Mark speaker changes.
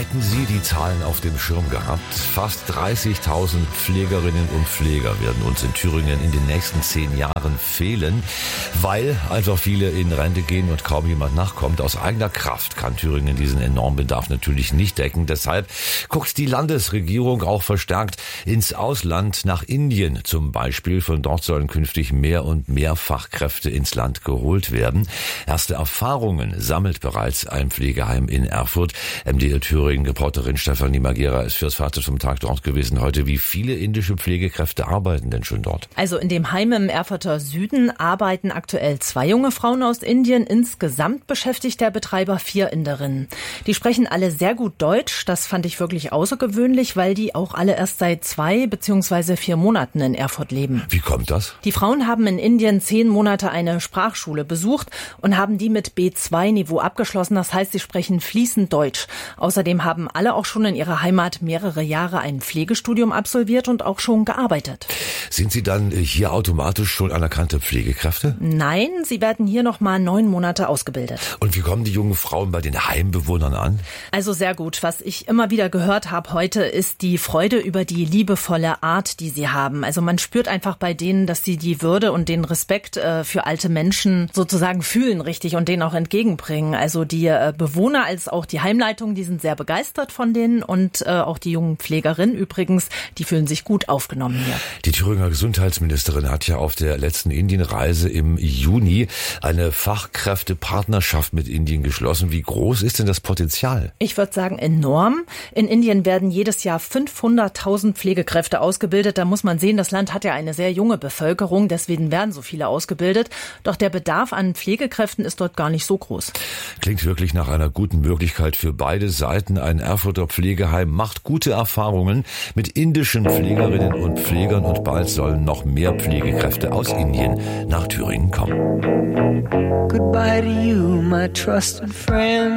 Speaker 1: Hätten Sie die Zahlen auf dem Schirm gehabt? Fast 30.000 Pflegerinnen und Pfleger werden uns in Thüringen in den nächsten 10 Jahren fehlen, weil einfach viele in Rente gehen und kaum jemand nachkommt. Aus eigener Kraft kann Thüringen diesen enormen Bedarf natürlich nicht decken. Deshalb guckt die Landesregierung auch verstärkt ins Ausland, nach Indien zum Beispiel. Von dort sollen künftig mehr und mehr Fachkräfte ins Land geholt werden. Erste Erfahrungen sammelt bereits ein Pflegeheim in Erfurt. MDR Thüringen-Reporterin Stefanie Magera ist fürs Fazit zum Tag dort gewesen heute. Wie viele indische Pflegekräfte arbeiten denn schon dort?
Speaker 2: Also in dem Heim im Erfurter Süden arbeiten aktuell 2 junge Frauen aus Indien. Insgesamt beschäftigt der Betreiber 4 Inderinnen. Die sprechen alle sehr gut Deutsch. Das fand ich wirklich außergewöhnlich, weil die auch alle erst seit 2 bzw. 4 Monaten in Erfurt leben.
Speaker 1: Wie kommt das?
Speaker 2: Die Frauen haben in Indien 10 Monate eine Sprachschule besucht und haben die mit B2-Niveau abgeschlossen. Das heißt, sie sprechen fließend Deutsch. Außerdem haben alle auch schon in ihrer Heimat mehrere Jahre ein Pflegestudium absolviert und auch schon gearbeitet.
Speaker 1: Sind Sie dann hier automatisch schon anerkannte Pflegekräfte?
Speaker 2: Nein, sie werden hier noch mal 9 Monate ausgebildet.
Speaker 1: Und wie kommen die jungen Frauen bei den Heimbewohnern an?
Speaker 2: Also sehr gut. Was ich immer wieder gehört habe heute, ist die Freude über die liebevolle Art, die sie haben. Also man spürt einfach bei denen, dass sie die Würde und den Respekt für alte Menschen sozusagen fühlen richtig und denen auch entgegenbringen. Also die Bewohner als auch die Heimleitung, die sind sehr begeistert von denen und auch die jungen Pflegerinnen übrigens, die fühlen sich gut aufgenommen hier.
Speaker 1: Die Thüringer Gesundheitsministerin hat ja auf der letzten Indienreise im Juni eine Fachkräftepartnerschaft mit Indien geschlossen. Wie groß ist denn das Potenzial?
Speaker 2: Ich würde sagen enorm. In Indien werden jedes Jahr 500.000 Pflegekräfte ausgebildet. Da muss man sehen, das Land hat ja eine sehr junge Bevölkerung, deswegen werden so viele ausgebildet. Doch der Bedarf an Pflegekräften ist dort gar nicht so groß.
Speaker 1: Klingt wirklich nach einer guten Möglichkeit für beide Seiten. Ein Erfurter Pflegeheim macht gute Erfahrungen mit indischen Pflegerinnen und Pflegern und bald sollen noch mehr Pflegekräfte aus Indien nach Thüringen kommen.
Speaker 3: Goodbye to you, my trusted friend.